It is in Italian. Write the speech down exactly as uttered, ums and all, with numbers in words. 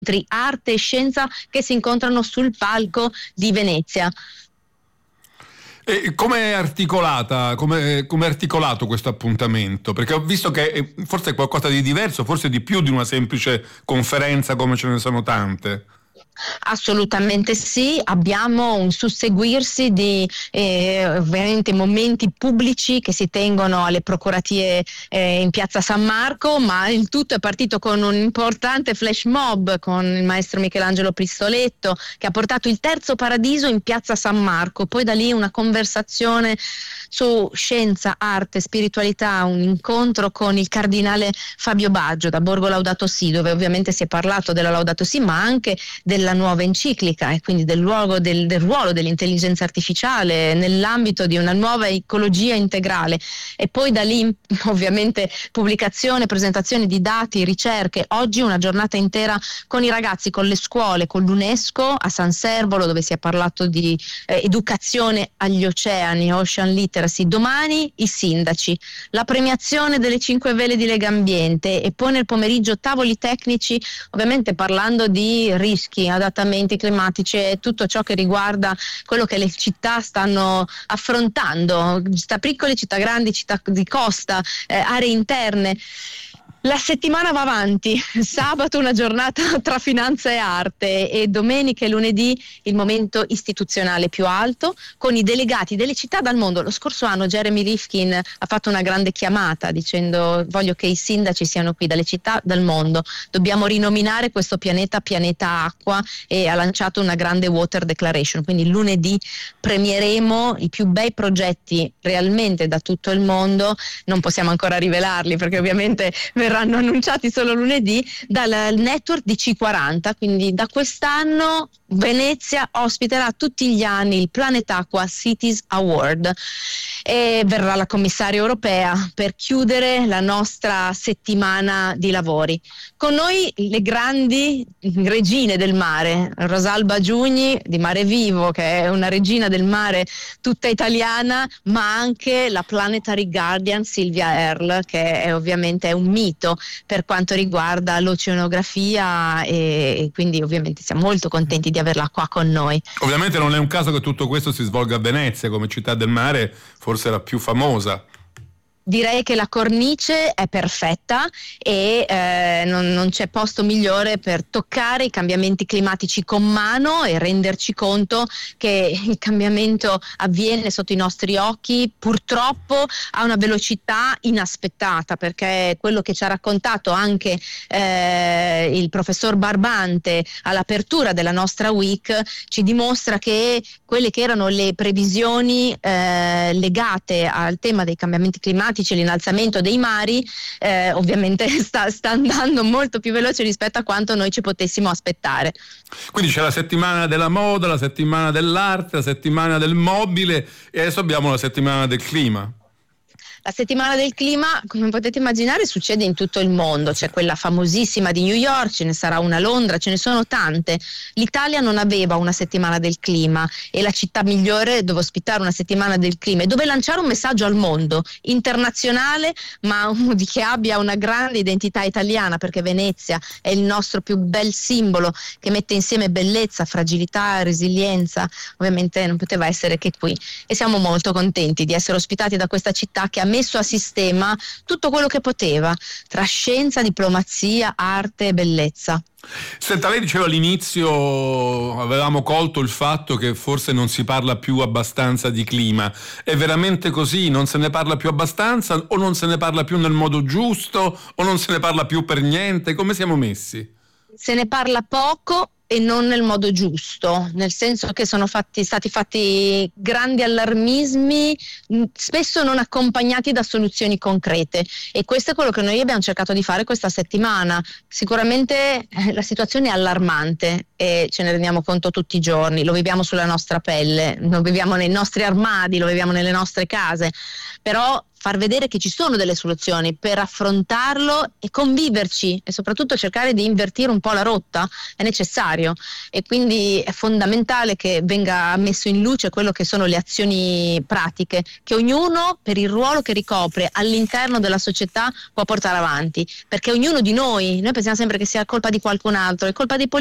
arte e scienza che si incontrano sul palco di Venezia. E come è articolata, come è articolato questo appuntamento? Perché ho visto che forse è qualcosa di diverso, forse di più di una semplice conferenza come ce ne sono tante. Assolutamente sì, abbiamo un susseguirsi di eh, ovviamente momenti pubblici che si tengono alle procuratie eh, in piazza San Marco, ma il tutto è partito con un importante flash mob con il maestro Michelangelo Pistoletto, che ha portato il terzo paradiso in piazza San Marco, poi da lì una conversazione su scienza, arte, spiritualità, un incontro con il cardinale Fabio Baggio da Borgo Laudato Si, dove ovviamente si è parlato della Laudato Si, ma anche della nuova enciclica e quindi del, luogo del, del ruolo dell'intelligenza artificiale nell'ambito di una nuova ecologia integrale, e poi da lì ovviamente pubblicazione, presentazione di dati, ricerche. Oggi una giornata intera con i ragazzi, con le scuole, con l'UNESCO a San Servolo, dove si è parlato di eh, educazione agli oceani, Ocean Literacy. Domani i sindaci, la premiazione delle cinque vele di Legambiente, e poi nel pomeriggio tavoli tecnici, ovviamente parlando di rischi, adattamenti climatici e tutto ciò che riguarda quello che le città stanno affrontando, città piccole, città grandi, città di costa, eh, aree interne. La settimana va avanti, sabato una giornata tra finanza e arte, e domenica e lunedì il momento istituzionale più alto con i delegati delle città dal mondo. Lo scorso anno Jeremy Rifkin ha fatto una grande chiamata dicendo: voglio che i sindaci siano qui dalle città dal mondo, dobbiamo rinominare questo pianeta pianeta acqua, e ha lanciato una grande water declaration. Quindi lunedì premieremo i più bei progetti realmente da tutto il mondo, non possiamo ancora rivelarli perché ovviamente verranno annunciati solo lunedì, dal network di C quaranta. Quindi da quest'anno Venezia ospiterà tutti gli anni il Planet Acqua Cities Award, e verrà la commissaria europea per chiudere la nostra settimana di lavori. Con noi le grandi regine del mare, Rosalba Giugni di Mare Vivo, che è una regina del mare tutta italiana, ma anche la Planetary Guardian Silvia Earle, che è ovviamente è un mito per quanto riguarda l'oceanografia, e, e quindi ovviamente siamo molto contenti di averla qua con noi. Ovviamente non è un caso che tutto questo si svolga a Venezia come città del mare, forse la più famosa. Direi che la cornice è perfetta e eh, non, non c'è posto migliore per toccare i cambiamenti climatici con mano e renderci conto che il cambiamento avviene sotto i nostri occhi, purtroppo a una velocità inaspettata, perché quello che ci ha raccontato anche eh, il professor Barbante all'apertura della nostra week ci dimostra che quelle che erano le previsioni eh, legate al tema dei cambiamenti climatici, l'innalzamento dei mari, eh, ovviamente sta, sta andando molto più veloce rispetto a quanto noi ci potessimo aspettare. Quindi c'è la settimana della moda, la settimana dell'arte, la settimana del mobile, e adesso abbiamo la settimana del clima. La settimana del clima, come potete immaginare, succede in tutto il mondo. C'è quella famosissima di New York, ce ne sarà una a Londra, ce ne sono tante. L'Italia non aveva una settimana del clima, e la città migliore dove ospitare una settimana del clima e dove lanciare un messaggio al mondo internazionale, ma di che abbia una grande identità italiana, perché Venezia è il nostro più bel simbolo che mette insieme bellezza, fragilità, resilienza. Ovviamente non poteva essere che qui, e siamo molto contenti di essere ospitati da questa città che ha messo a sistema tutto quello che poteva tra scienza, diplomazia, arte e bellezza. Senta, lei diceva all'inizio, avevamo colto il fatto che forse non si parla più abbastanza di clima. È veramente così? Non se ne parla più abbastanza, o non se ne parla più nel modo giusto, o non se ne parla più per niente? Come siamo messi? Se ne parla poco e non nel modo giusto, nel senso che sono fatti, stati fatti grandi allarmismi, spesso non accompagnati da soluzioni concrete, e questo è quello che noi abbiamo cercato di fare questa settimana. Sicuramente la situazione è allarmante e ce ne rendiamo conto tutti i giorni, lo viviamo sulla nostra pelle, lo viviamo nei nostri armadi, lo viviamo nelle nostre case, però far vedere che ci sono delle soluzioni per affrontarlo e conviverci, e soprattutto cercare di invertire un po' la rotta, è necessario, e quindi è fondamentale che venga messo in luce quello che sono le azioni pratiche che ognuno, per il ruolo che ricopre all'interno della società, può portare avanti, perché ognuno di noi, noi pensiamo sempre che sia colpa di qualcun altro, è colpa dei politici,